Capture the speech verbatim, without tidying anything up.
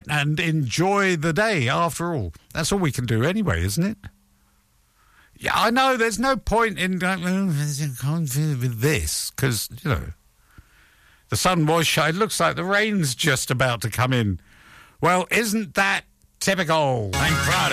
and enjoy the day, after all. That's all we can do anyway, isn't it? Yeah, I know, there's no point in uh, with this, because, you know, the sun was shining. It looks like the rain's just about to come in. Well, isn't that typical? I'm proud